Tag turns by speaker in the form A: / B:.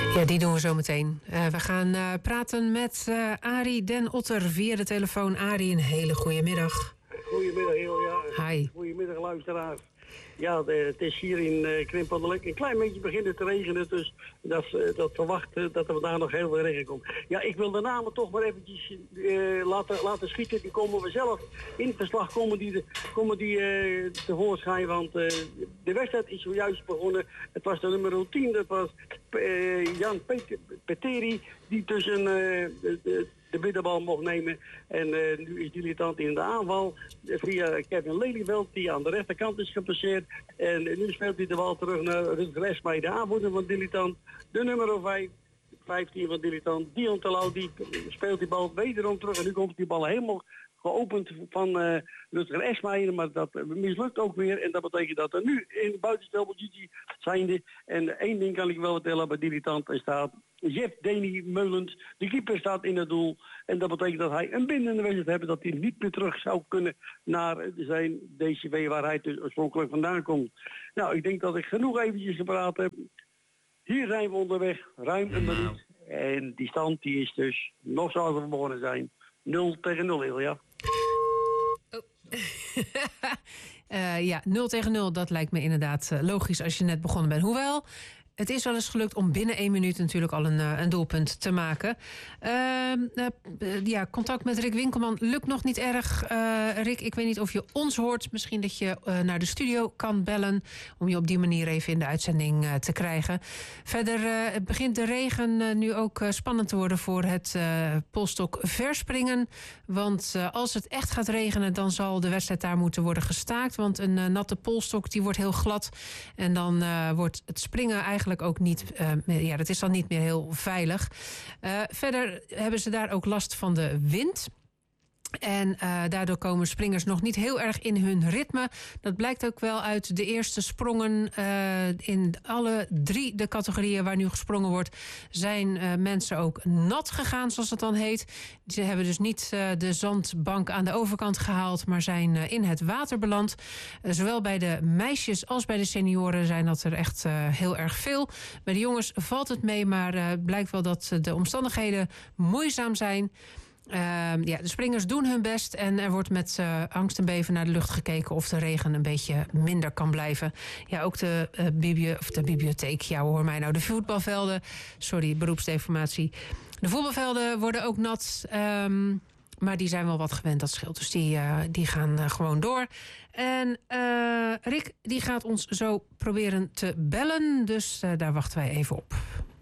A: Ja, die doen we zo meteen. We gaan praten met Arie Den Otter via de telefoon. Arie, een hele goede middag.
B: Goedemiddag, Hilja.
A: Hi.
B: Goedemiddag, luisteraars. Ja, het is hier in Krimpandelijk een klein beetje beginnen te regenen, dus dat verwachten dat er vandaag nog heel veel regen komt. Ja, ik wil de namen toch maar eventjes laten schieten. Die komen we zelf in het verslag komen die tevoorschijn, want de wedstrijd is zojuist begonnen. Het was de nummer 10, dat was Jan Peteri, die tussen de middenbal mocht nemen. En nu is Dilettant in de aanval via Kevin Lelyveld, die aan de rechterkant is gepasseerd. En nu speelt hij de bal terug naar Rutger Esmay, de aanvoerder van Dilettant. De nummer 15 van Dilettant, Dion Terlouw, die speelt die bal wederom terug. En nu komt die bal helemaal geopend van Rutger Esmay, maar dat mislukt ook weer. En dat betekent dat er nu in buitenstelpositie zijnde. En één ding kan ik wel vertellen, bij Dilettant staat Jeff Deni Meulens. De keeper staat in het doel. En dat betekent dat hij een bindende wedstrijd heeft, dat hij niet meer terug zou kunnen naar zijn DCV waar hij dus oorspronkelijk vandaan komt. Nou, ik denk dat ik genoeg eventjes gepraat heb. Hier zijn we onderweg, ruim een minuut. En die stand die is dus nog zoals we begonnen zijn. 0-0, Ilja.
A: Ja, 0-0, dat lijkt me inderdaad logisch als je net begonnen bent. Hoewel, het is wel eens gelukt om binnen 1 minuut natuurlijk al een doelpunt te maken. Ja, contact met Rick Winkelman lukt nog niet erg. Rick, ik weet niet of je ons hoort. Misschien dat je naar de studio kan bellen om je op die manier even in de uitzending te krijgen. Verder begint de regen nu ook spannend te worden voor het polstok verspringen. Want als het echt gaat regenen, dan zal de wedstrijd daar moeten worden gestaakt. Want een natte polstok die wordt heel glad. En dan wordt het springen eigenlijk ook niet, ja, dat is dan niet meer heel veilig. Verder hebben ze daar ook last van de wind. En daardoor komen springers nog niet heel erg in hun ritme. Dat blijkt ook wel uit de eerste sprongen. In alle 3 de categorieën waar nu gesprongen wordt, zijn mensen ook nat gegaan, zoals het dan heet. Ze hebben dus niet de zandbank aan de overkant gehaald, maar zijn in het water beland. Zowel bij de meisjes als bij de senioren zijn dat er echt heel erg veel. Bij de jongens valt het mee, maar blijkt wel dat de omstandigheden moeizaam zijn. Ja, de springers doen hun best en er wordt met angst en beven naar de lucht gekeken of de regen een beetje minder kan blijven. Ja, ook de bibliotheek, ja hoor mij nou, de voetbalvelden, sorry, beroepsdeformatie. De voetbalvelden worden ook nat, maar die zijn wel wat gewend, dat scheelt. Dus die gaan gewoon door. En Rick, die gaat ons zo proberen te bellen, dus daar wachten wij even op.